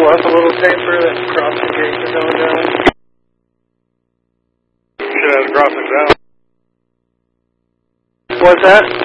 left a little taper that's crossing gauge zone down. Should have crossing down. What's that?